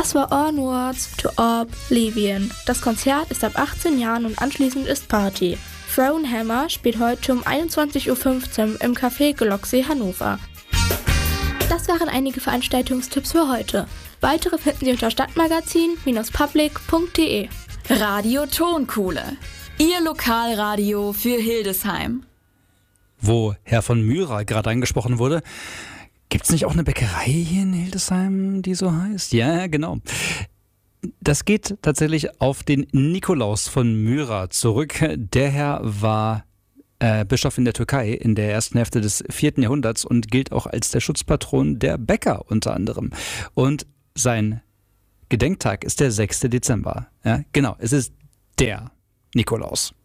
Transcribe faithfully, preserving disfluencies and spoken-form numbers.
Das war Onwards to Oblivion. Das Konzert ist ab achtzehn Jahren und anschließend ist Party. Throne Hammer spielt heute um einundzwanzig Uhr fünfzehn im Café Galoxy Hannover. Das waren einige Veranstaltungstipps für heute. Weitere finden Sie unter stadtmagazin Bindestrich public punkt de. Radio Tonkuhle, Ihr Lokalradio für Hildesheim. Wo Herr von Myra gerade angesprochen wurde, gibt es nicht auch eine Bäckerei hier in Hildesheim, die so heißt? Ja, genau. Das geht tatsächlich auf den Nikolaus von Myra zurück. Der Herr war äh, Bischof in der Türkei in der ersten Hälfte des vierten Jahrhunderts und gilt auch als der Schutzpatron der Bäcker unter anderem. Und sein Gedenktag ist der sechster Dezember. Ja, genau, es ist der Nikolaus.